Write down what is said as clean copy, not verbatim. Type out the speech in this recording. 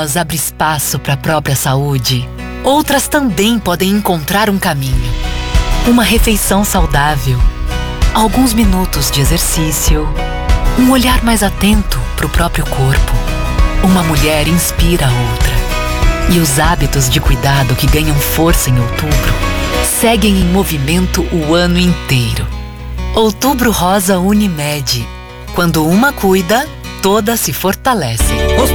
Abre espaço para a própria saúde, outras também podem encontrar um caminho. Uma refeição saudável, alguns minutos de exercício, um olhar mais atento para o próprio corpo. Uma mulher inspira a outra. E os hábitos de cuidado que ganham força em outubro seguem em movimento o ano inteiro. Outubro Rosa Unimed. Quando uma cuida, todas se fortalecem.